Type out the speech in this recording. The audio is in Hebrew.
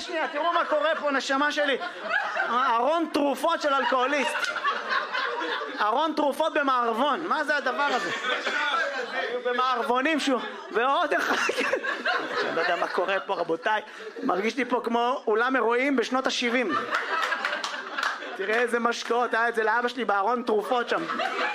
שנייה, תראו מה קורה פה, נשמה שלי. ארון תרופות של אלכוהוליסט. ארון תרופות במערבון, מה זה הדבר הזה? במערבונים שהוא, ועוד אחד. אני לא יודע מה קורה פה, רבותיי. מרגיש לי פה כמו אולם אירועים בשנות ה-70. תראה איזה משקאות, היה את זה לאבא שלי בארון תרופות שם.